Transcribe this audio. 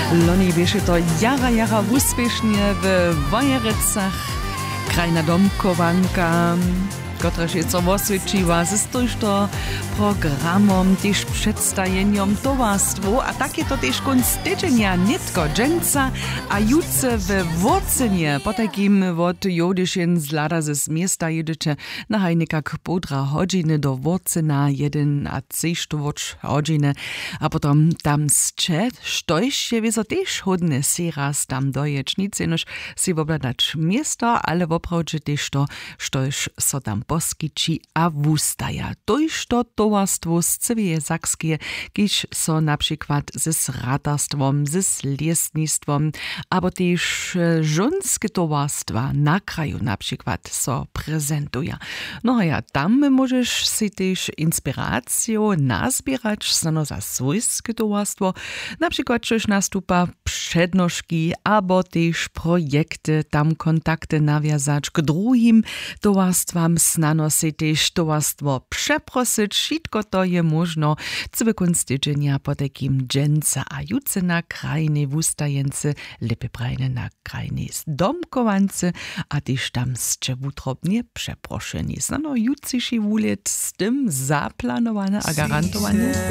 Loni bieše to jara úspešne v Vojerecach. Krajna domkovanka, która się co osvědčíva ze stojšto programom, też przedstajeniem towarstwu, a takie to też kunst tydzienia nitko dżęca, a jutce w Wurcenie, po takim od Jodyszyn z lada z miasta jedycze na hajnikak półtora godziny do Wurcena, 1,6 godziny, a potom tam zcze, štojš je wieso też hodne seraz tam dojeć, nic jenoż si obladać miasta, ale woprawdzie też to, štojš so tam poskyči a wustaja. Tojšto towarstwo z całej Sakskie, kiż so na przykład z ratarstwom, z lesnictwom, abo też żonskie towarstwa na kraju na przykład so prezentuje. No a ja tam możesz si też inspirację nazbierać no za swojskie towarstwo, na przykład czyż nastupa przednożki, abo też projekty, tam kontakty nawiązać k drugim towarstwom, snano si też towarstwo przeprosić, wszystko to je možno całe kunstydzenia po takim dżęca a jutce na krajnej wustajence, lepiej prajne na krajnej domkowance, a też tam jeszcze wutrobnie przeproszeni. Snano jutciszy wulet z tym zaplanowane a garantowane.